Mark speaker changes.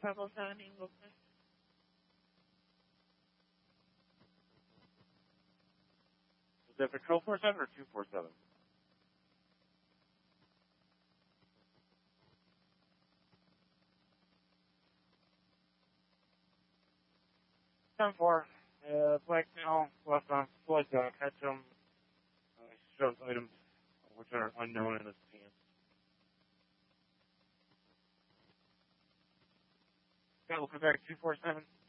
Speaker 1: Pebble County, Wilson.
Speaker 2: Is that Patrol 47 or 247? Black now, left on flood, catch them, shows items which are unknown in this scene. Got looking back 247.